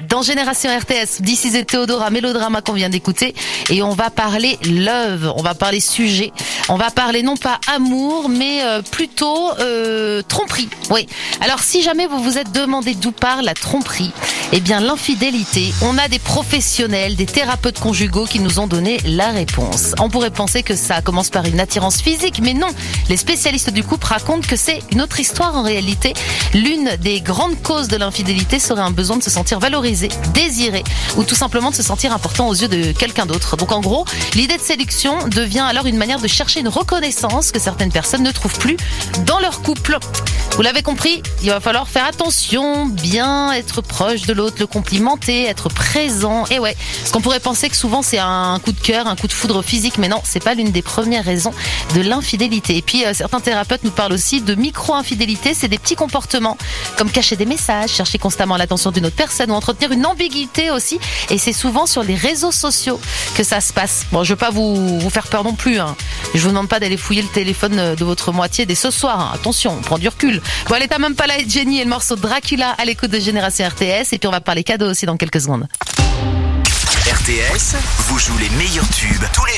Dans Génération RTS, This is Théodora, mélodrama qu'on vient d'écouter. Et on va parler love, on va parler sujet. On va parler non pas amour, mais plutôt tromperie. Oui. Alors si jamais vous vous êtes demandé d'où part la tromperie, eh bien l'infidélité, on a des professionnels, des thérapeutes conjugaux qui nous ont donné la réponse. On pourrait penser que ça commence par une attirance physique, mais non. Les spécialistes du couple racontent que c'est une autre histoire en réalité. L'une des grandes causes de l'infidélité serait un besoin de se sentir valorisé, désiré, ou tout simplement de se sentir important aux yeux de quelqu'un d'autre. Donc en gros, l'idée de séduction devient alors une manière de chercher une reconnaissance que certaines personnes ne trouvent plus dans leur couple. Vous l'avez compris, il va falloir faire attention, bien être proche de l'autre, le complimenter, être présent. Et ouais, parce qu'on pourrait penser que souvent c'est un coup de cœur, un coup de foudre physique, mais non, c'est pas l'une des premières raisons de l'infidélité. Et puis certains thérapeutes nous parlent aussi de micro-infidélité, c'est des petits comportements comme cacher des messages, chercher constamment l'attention d'une autre personne ou entretenir une ambiguïté aussi. Et c'est souvent sur les réseaux sociaux que ça se passe. Bon, je veux pas vous faire peur non plus, hein. Je vous demande pas d'aller fouiller le téléphone de votre moitié dès ce soir, hein. Attention, on prend du recul. Bon, allez, t'as même pas là et Jenny et le morceau Dracula à l'écoute de Génération RTS. Et puis on va parler cadeaux aussi dans quelques secondes. RTS vous joue les meilleurs tubes tous les